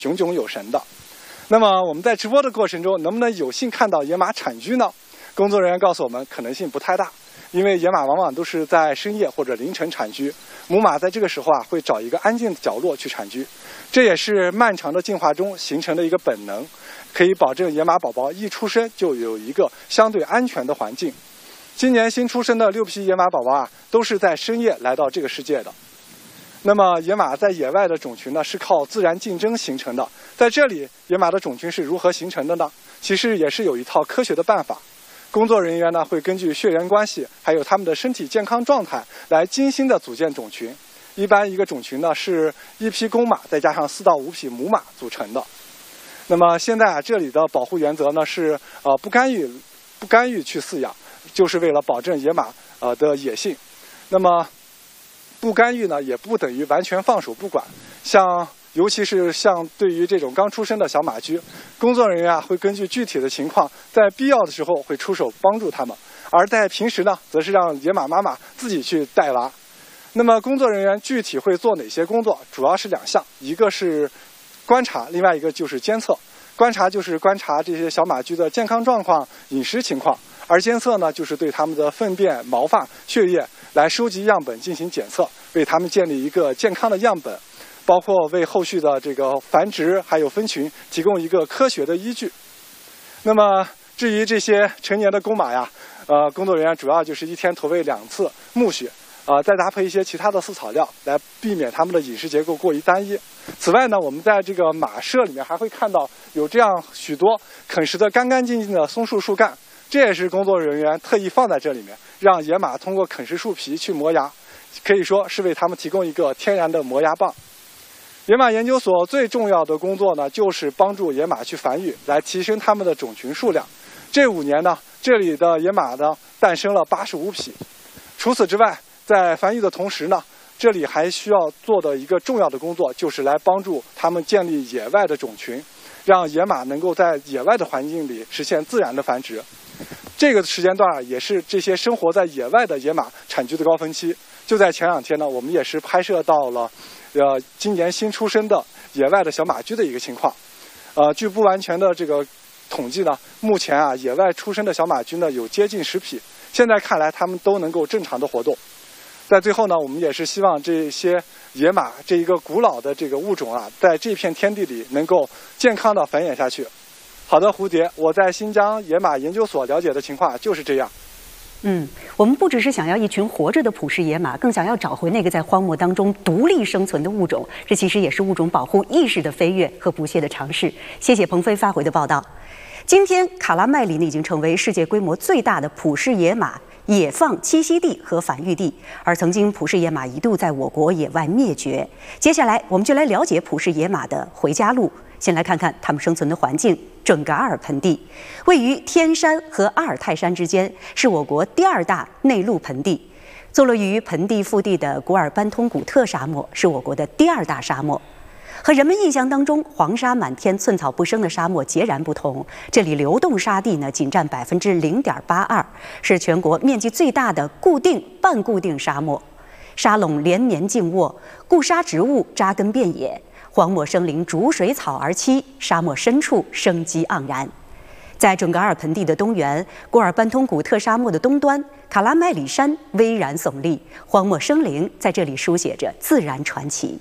炯炯有神的。那么我们在直播的过程中，能不能有幸看到野马产居呢？工作人员告诉我们，可能性不太大，因为野马往往都是在深夜或者凌晨产居，母马在这个时候会找一个安静的角落去产居，这也是漫长的进化中形成的一个本能，可以保证野马宝宝一出生就有一个相对安全的环境。今年新出生的6匹野马宝宝都是在深夜来到这个世界的。那么野马在野外的种群呢，是靠自然竞争形成的。在这里，野马的种群是如何形成的呢？其实也是有一套科学的办法。工作人员呢会根据血缘关系，还有他们的身体健康状态，来精心的组建种群。一般一个种群呢是1匹公马再加上4到5匹母马组成的。那么现在这里的保护原则呢是不干预去饲养，就是为了保证野马的野性。那么不干预呢，也不等于完全放手不管。尤其是对于这种刚出生的小马驹，工作人员会根据具体的情况，在必要的时候会出手帮助他们，而在平时呢，则是让野马妈妈自己去带娃。那么工作人员具体会做哪些工作？主要是2项，一个是观察，另外一个就是监测。观察就是观察这些小马驹的健康状况、饮食情况，而监测呢，就是对它们的粪便、毛发、血液来收集样本进行检测，为它们建立一个健康的样本，包括为后续的这个繁殖还有分群提供一个科学的依据。那么至于这些成年的公马工作人员主要就是一天投喂2次苜蓿，再搭配一些其他的饲草料，来避免它们的饮食结构过于单一。此外呢，我们在这个马舍里面还会看到有这样许多啃食的干干净净的松树树干，这也是工作人员特意放在这里面，让野马通过啃食树皮去磨牙，可以说是为它们提供一个天然的磨牙棒。野马研究所最重要的工作呢，就是帮助野马去繁育，来提升它们的种群数量。这5年呢，这里的野马呢诞生了85匹。除此之外，在繁育的同时呢，这里还需要做的一个重要的工作，就是来帮助它们建立野外的种群，让野马能够在野外的环境里实现自然的繁殖。这个时间段也是这些生活在野外的野马产居的高峰期。就在前2天呢，我们也是拍摄到了今年新出生的野外的小马驹的一个情况。据不完全的这个统计呢，目前野外出生的小马驹呢有接近10匹，现在看来它们都能够正常的活动。在最后呢，我们也是希望这些野马这一个古老的这个物种在这片天地里能够健康的繁衍下去。好的，蝴蝶，我在新疆野马研究所了解的情况就是这样。 我们不只是想要一群活着的普氏野马，更想要找回那个在荒漠当中独立生存的物种。这其实也是物种保护意识的飞跃和不懈的尝试。谢谢鹏飞发回的报道。今天，卡拉麦里已经成为世界规模最大的普氏野马野放栖息地和繁育地，而曾经普氏野马一度在我国野外灭绝。接下来，我们就来了解普氏野马的回家路。先来看看它们生存的环境。准噶尔盆地位于天山和阿尔泰山之间，是我国第2大内陆盆地。坐落于盆地腹地的古尔班通古特沙漠是我国的第2大沙漠。和人们印象当中黄沙满天、寸草不生的沙漠截然不同，这里流动沙地呢仅占0.82%，是全国面积最大的固定、半固定沙漠。沙垄连绵静卧，固沙植物扎根遍野。荒漠生灵逐水草而栖，沙漠深处生机盎然。在准噶尔盆地的东缘，古尔班通古特沙漠的东端，卡拉麦里山巍然耸立，荒漠生灵在这里书写着自然传奇。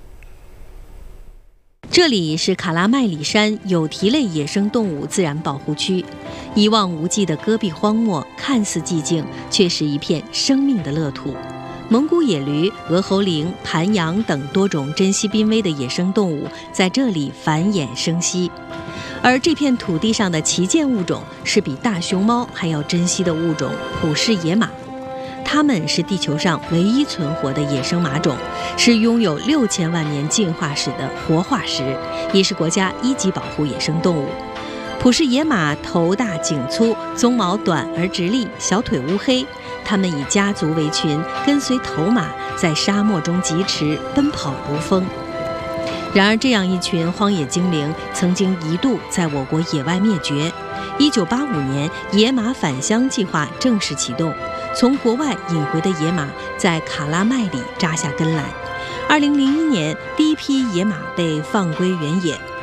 这里是卡拉麦里山有蹄类野生动物自然保护区，一望无际的戈壁荒漠看似寂静，却是一片生命的乐土。蒙古野驴、额猴羚、盘羊等多种珍稀濒危的野生动物在这里繁衍生息，而这片土地上的旗舰物种是比大熊猫还要珍稀的物种——普氏野马。它们是地球上唯一存活的野生马种，是拥有6000万年进化史的活化石，也是国家1级保护野生动物。普氏野马头大颈粗，鬃毛短而直立，小腿乌黑。它们以家族为群，跟随头马在沙漠中疾驰，奔跑如风。然而，这样一群荒野精灵曾经一度在我国野外灭绝。1985年，野马返乡计划正式启动，从国外引回的野马在卡拉麦里扎下根来。2001年，第一批野马被放归原野。